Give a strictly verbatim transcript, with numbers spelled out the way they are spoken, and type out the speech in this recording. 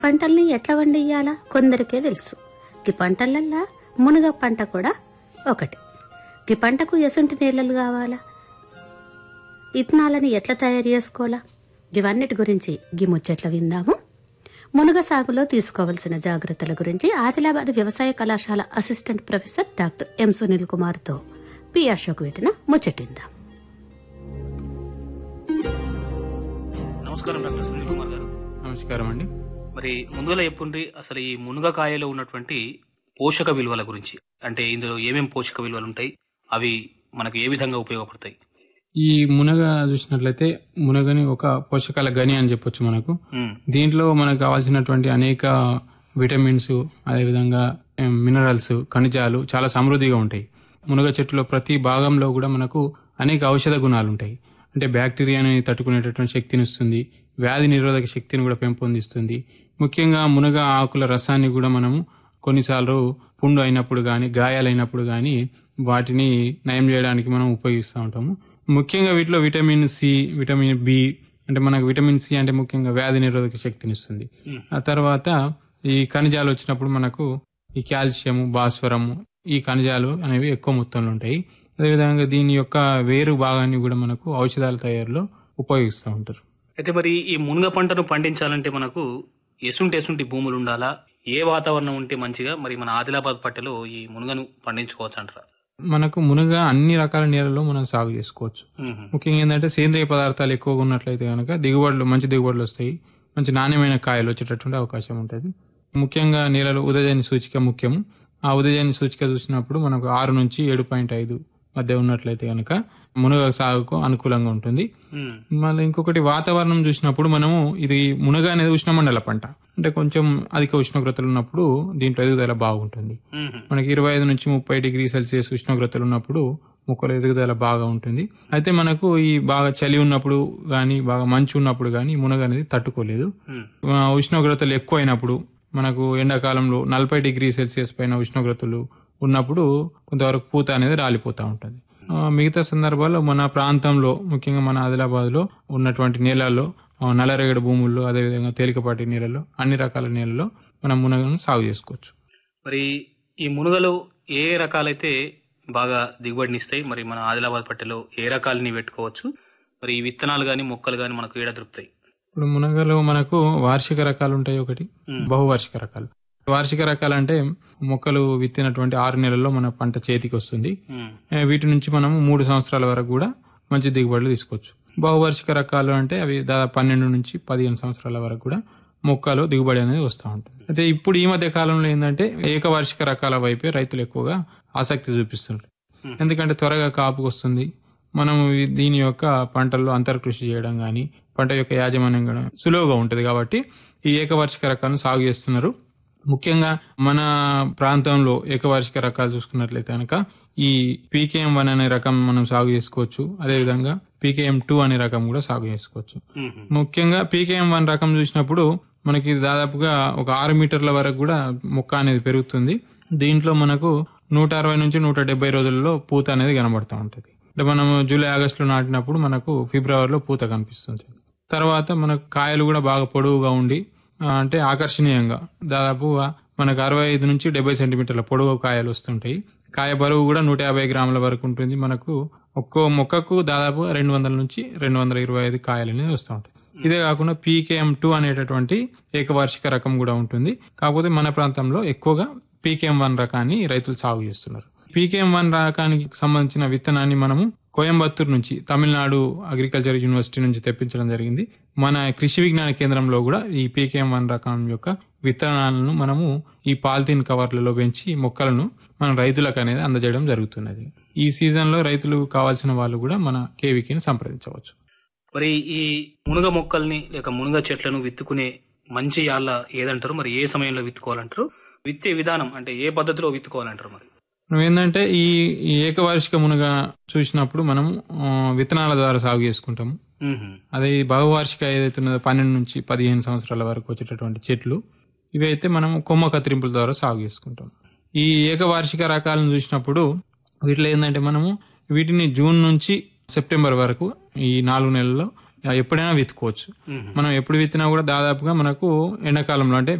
పంటల్ని ఎట్లా వండియ్యాలా కొందరికే తెలుసు. ఈ పంటలల్లా మునగ పంట కూడా ఒకటి. ఈ పంటకు ఎసుంటి నీళ్ళలు కావాలా, ఇత్తనాలని ఎట్లా తయారు చేసుకోవాలా, ఇవన్నిటి గురించి గీ ముచ్చట్ల విందాము. మునగ సాగులో తీసుకోవాల్సిన జాగ్రత్తల గురించి ఆదిలాబాద్ వ్యవసాయ కళాశాల assistant professor doctor M Sunil కుమార్తో పి అశోక్ వీటిన ముచ్చటిందాం. నమస్కారం డాక్టర్ సునీల్ కుమార్ గారు. నమస్కారం అండి. మరి ముందుగా చెప్పుండ్రి, అసలు ఈ మునగకాయలో ఉన్నటువంటి పోషక విలువల గురించి. అంటే ఇందులో ఏమేం పోషక విలువలు ఉంటాయి, అవి మనకు ఏ విధంగా ఉపయోగపడతాయి? ఈ మునగ చూసినట్లయితే మునగని ఒక పోషకాల గని అని చెప్పొచ్చు. మనకు దీంట్లో మనకు కావాల్సినటువంటి అనేక విటమిన్స్, అదేవిధంగా మినరల్స్, ఖనిజాలు చాలా సమృద్ధిగా ఉంటాయి. మునగ చెట్టులో ప్రతి భాగంలో కూడా మనకు అనేక ఔషధ గుణాలు ఉంటాయి. అంటే బ్యాక్టీరియాని తట్టుకునేటటువంటి శక్తిని ఇస్తుంది, వ్యాధి నిరోధక శక్తిని కూడా పెంపొందిస్తుంది. ముఖ్యంగా మునగ ఆకుల రసాన్ని కూడా మనము కొన్నిసార్లు పుండు అయినప్పుడు కానీ గాయాలైనప్పుడు కానీ వాటిని నయం చేయడానికి మనం ఉపయోగిస్తూ ఉంటాము. ముఖ్యంగా వీటిలో విటమిన్ సి, విటమిన్ బి, అంటే మనకు విటమిన్ సి అంటే ముఖ్యంగా వ్యాధి నిరోధక శక్తిని ఇస్తుంది. ఆ తర్వాత ఈ ఖనిజాలు వచ్చినప్పుడు మనకు ఈ కాల్షియం, భాస్వరము, ఈ ఖనిజాలు అనేవి ఎక్కువ మొత్తంలో ఉంటాయి. అదేవిధంగా దీని యొక్క వేరు భాగాన్ని కూడా మనకు ఔషధాల తయారులో ఉపయోగిస్తూ ఉంటారు. అయితే మరి ఈ మునగ పంటను పండించాలంటే మనకు ఎసుంటి ఎసుంటి భూములు ఉండాలా, ఏ వాతావరణం ఉంటే మంచిగా మరి మన ఆదిలాబాద్ పట్టెలో ఈ మునగను పండించుకోవచ్చు అంటారా? మనకు మునగ అన్ని రకాల నేలల్లో మనం సాగు చేసుకోవచ్చు. ముఖ్యంగా ఏంటంటే సేంద్రియ పదార్థాలు ఎక్కువగా ఉన్నట్లయితే కనుక దిగుబడులు మంచి దిగుబడులు వస్తాయి, మంచి నాణ్యమైన కాయలు వచ్చేటటువంటి అవకాశం ఉంటుంది. ముఖ్యంగా నేలలు ఉదయజని సూచిక ముఖ్యము. ఆ ఉదయజని సూచిక చూసినప్పుడు మనకు ఆరు నుంచి ఏడు పాయింట్ ఐదు మధ్య ఉన్నట్లయితే కనుక మునగ సాగుకు అనుకూలంగా ఉంటుంది. మళ్ళీ ఇంకొకటి వాతావరణం చూసినప్పుడు మనము ఇది మునగ అనేది ఉష్ణమండల పంట, అంటే కొంచెం అధిక ఉష్ణోగ్రతలు ఉన్నప్పుడు దీంట్లో ఎదుగుదల బాగుంటుంది. మనకి ఇరవై ఐదు నుంచి ముప్పై డిగ్రీ సెల్సియస్ ఉష్ణోగ్రతలు ఉన్నప్పుడు మొక్కల ఎదుగుదల బాగా ఉంటుంది. అయితే మనకు ఈ బాగా చలి ఉన్నప్పుడు గానీ బాగా మంచు ఉన్నప్పుడు గానీ మునగ అనేది తట్టుకోలేదు. ఉష్ణోగ్రతలు ఎక్కువ అయినప్పుడు మనకు ఎండాకాలంలో నలభై డిగ్రీ సెల్సియస్ పైన ఉష్ణోగ్రతలు ఉన్నప్పుడు కొంతవరకు పూత అనేది రాలిపోతూ ఉంటుంది. మిగతా సందర్భాల్లో మన ప్రాంతంలో ముఖ్యంగా మన ఆదిలాబాద్ లో ఉన్నటువంటి నేలల్లో, నల్లరేగడి భూముల్లో, అదేవిధంగా తేలికపాటి నేలల్లో, అన్ని రకాల నేలల్లో మనం మునగను సాగు చేసుకోవచ్చు. మరి ఈ మునగలో ఏ రకాలైతే బాగా దిగుబడినిస్తాయి, మరి మన ఆదిలాబాద్ పట్టెలో ఏ రకాలని పెట్టుకోవచ్చు, మరి ఈ విత్తనాలు గాని మొక్కలు గాని మనకు ఏడ దొరుకుతాయి? ఇప్పుడు మునగలో మనకు వార్షిక రకాలు ఉంటాయి, ఒకటి బహువార్షిక రకాలు. వార్షిక రకాలు అంటే మొక్కలు విత్తినటువంటి ఆరు నెలల్లో మన పంట చేతికి వస్తుంది. వీటి నుంచి మనం మూడు సంవత్సరాల వరకు కూడా మంచి దిగుబడులు తీసుకోవచ్చు. బహువార్షిక రకాలు అంటే అవి దాదాపు పన్నెండు నుంచి పదిహేను సంవత్సరాల వరకు కూడా మొక్కలు దిగుబడి అనేది వస్తూ ఉంటుంది. అయితే ఇప్పుడు ఈ మధ్య కాలంలో ఏంటంటే ఏకవార్షిక రకాల వైపే రైతులు ఎక్కువగా ఆసక్తి చూపిస్తున్నారు. ఎందుకంటే త్వరగా కాపుకు వస్తుంది, మనం దీని యొక్క పంటల్లో అంతర్కృషి చేయడం కానీ పంట యొక్క యాజమాన్యం కూడా సులువుగా ఉంటుంది. కాబట్టి ఈ ఏకవార్షిక రకాలను సాగు చేస్తున్నారు. ముఖ్యంగా మన ప్రాంతంలో ఏకవార్షిక రకాలు చూసుకున్నట్లయితే కనుక ఈ పీకేఎం వన్ అనే రకం మనం సాగు చేసుకోవచ్చు. అదేవిధంగా పీకేఎం టూ అనే రకం కూడా సాగు చేసుకోవచ్చు. ముఖ్యంగా పీకేఎం వన్ రకం చూసినప్పుడు మనకి దాదాపుగా ఒక ఆరు మీటర్ల వరకు కూడా మొక్క అనేది పెరుగుతుంది. దీంట్లో మనకు నూట అరవై నుంచి నూట డెబ్బై రోజుల్లో పూత అనేది కనబడతా ఉంటుంది. అంటే మనం జూలై ఆగస్టులో నాటినప్పుడు మనకు ఫిబ్రవరిలో పూత కనిపిస్తుంది. తర్వాత మనకు కాయలు కూడా బాగా పొడవుగా ఉండి అంటే ఆకర్షణీయంగా దాదాపు మనకు అరవై ఐదు నుంచి డెబ్బై సెంటీమీటర్ల పొడవు కాయలు వస్తుంటాయి. కాయ బరువు కూడా నూట యాభై గ్రాముల వరకు ఉంటుంది. మనకు ఒక్కో మొక్కకు దాదాపు రెండు వందల నుంచి రెండు వందల ఇరవై ఐదు కాయలు అనేది వస్తూ ఉంటాయి. ఇదే కాకుండా పీకేఎం టూ అనేటటువంటి ఏకవార్షిక రకం కూడా ఉంటుంది. కాకపోతే మన ప్రాంతంలో ఎక్కువగా పీకేఎం వన్ రకాన్ని రైతులు సాగు చేస్తున్నారు. పీకేఎం వన్ రకానికి సంబంధించిన విత్తనాన్ని మనము కోయంబత్తూరు నుంచి, తమిళనాడు అగ్రికల్చర్ యూనివర్సిటీ నుంచి తెప్పించడం జరిగింది. మన కృషి విజ్ఞాన కేంద్రంలో కూడా ఈ పీకేఎం వన్ రకం యొక్క విత్తనాలను మనము ఈ పాలిథిన్ కవర్లలో పెంచి మొక్కలను మన రైతులకు అనేది అందజేయడం జరుగుతున్నది. ఈ సీజన్ లో రైతులు కావాల్సిన వాళ్ళు కూడా మన కేవీకిని సంప్రదించవచ్చు. మరి ఈ మునగ మొక్కల్ని లేక మునగ చెట్లను విత్తుకునే మంచి యాళ్ళ ఏదంటారు, మరి ఏ సమయంలో విత్తుకోవాలంటారు, విత్తే విధానం అంటే ఏ పద్ధతిలో విత్తుకోవాలంటారు? మరి ఏంటంటే ఈ ఏకవార్షిక మునగ చూసినప్పుడు మనం విత్తనాల ద్వారా సాగు చేసుకుంటాము. అదే బహువార్షిక ఏదైతే ఉన్నదో పన్నెండు నుంచి పదిహేను సంవత్సరాల వరకు వచ్చేటటువంటి చెట్లు, ఇవి అయితే మనం కొమ్మ కత్తిరింపుల ద్వారా సాగు చేసుకుంటాం. ఈ ఏకవార్షిక రకాలను చూసినప్పుడు వీటిలో ఏంటంటే మనము వీటిని జూన్ నుంచి సెప్టెంబర్ వరకు ఈ నాలుగు నెలల్లో ఎప్పుడైనా విత్తుకోవచ్చు. మనం ఎప్పుడు విత్తినా కూడా దాదాపుగా మనకు ఎండాకాలంలో అంటే